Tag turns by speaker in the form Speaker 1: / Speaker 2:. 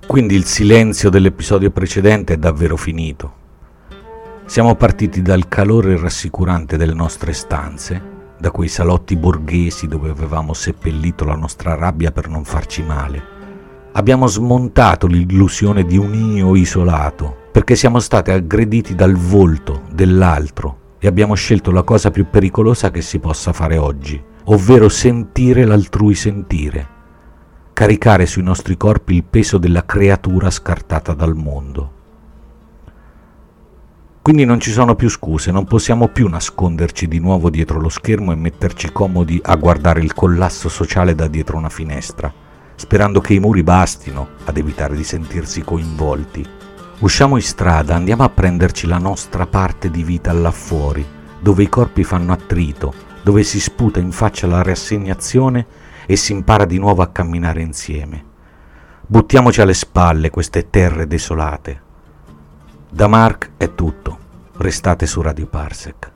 Speaker 1: Quindi il silenzio dell'episodio precedente è davvero finito. Siamo partiti dal calore rassicurante delle nostre stanze, da quei salotti borghesi dove avevamo seppellito la nostra rabbia per non farci male. Abbiamo smontato l'illusione di un io isolato, perché siamo stati aggrediti dal volto dell'altro e abbiamo scelto la cosa più pericolosa che si possa fare oggi, ovvero sentire l'altrui sentire, caricare sui nostri corpi il peso della creatura scartata dal mondo. Quindi non ci sono più scuse, non possiamo più nasconderci di nuovo dietro lo schermo e metterci comodi a guardare il collasso sociale da dietro una finestra, sperando che i muri bastino ad evitare di sentirsi coinvolti. Usciamo in strada, andiamo a prenderci la nostra parte di vita là fuori, dove i corpi fanno attrito, dove si sputa in faccia la rassegnazione e si impara di nuovo a camminare insieme. Buttiamoci alle spalle queste terre desolate. Da Mark è tutto, restate su Radio Parsec.